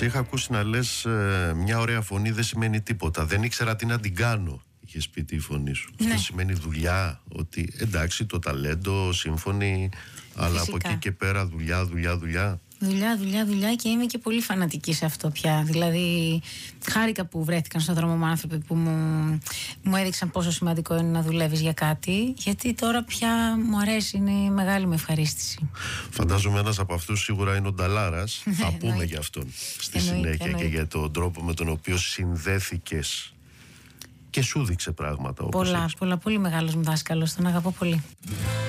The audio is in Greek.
Σε είχα ακούσει να λες μια ωραία φωνή δεν σημαίνει τίποτα. Δεν ήξερα τι να την κάνω, είχες πει τη φωνή σου. Ναι. Αυτό σημαίνει δουλειά, ότι εντάξει το ταλέντο, σύμφωνη, αλλά από εκεί και πέρα δουλειά. Δουλειά και είμαι και πολύ φανατική σε αυτό πια. Δηλαδή, χάρηκα που βρέθηκαν στον δρόμο μου άνθρωποι που μου έδειξαν πόσο σημαντικό είναι να δουλεύεις για κάτι, γιατί τώρα πια μου αρέσει, είναι μεγάλη μου ευχαρίστηση. Φαντάζομαι ένας από αυτούς σίγουρα είναι ο Νταλάρας. Θα πούμε για αυτόν στη συνέχεια και για τον τρόπο με τον οποίο συνδέθηκες και σου δείξε πράγματα. Πολλά, πολύ μεγάλος μου δάσκαλος, τον αγαπώ πολύ.